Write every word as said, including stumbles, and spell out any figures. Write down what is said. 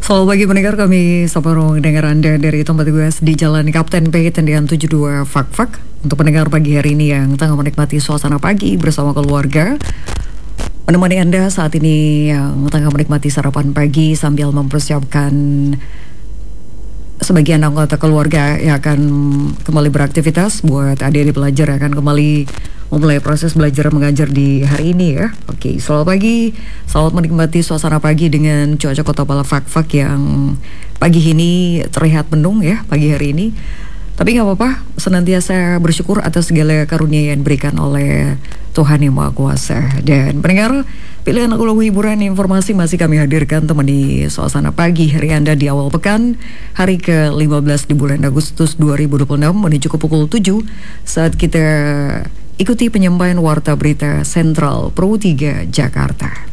Selamat pagi pendengar, kami sapa ruang dengar Anda dari tempat tugas di Jalan Kapten P Tendian tujuh puluh dua Fak-Fak. Untuk pendengar pagi hari ini yang tengah menikmati suasana pagi bersama keluarga, menemani Anda saat ini yang tengah menikmati sarapan pagi sambil mempersiapkan sebagian anggota keluarga yang akan kembali beraktivitas. Buat adik-adik pelajar yang akan kembali memulai proses belajar mengajar di hari ini ya. Oke, selamat pagi, selamat menikmati suasana pagi dengan cuaca Kota Bala Fak-Fak yang pagi ini terlihat mendung ya pagi hari ini. Tapi nggak apa-apa, senantiasa bersyukur atas segala karunia yang diberikan oleh Tuhan Yang Maha Kuasa. Dan pendengar, pilihan lagu-lagu hiburan informasi masih kami hadirkan temani suasana pagi hari Anda di awal pekan, hari ke lima belas di bulan Agustus dua ribu dua puluh enam menuju ke pukul tujuh saat kita ikuti penyampaian Warta Berita Sentral Pro tiga Jakarta.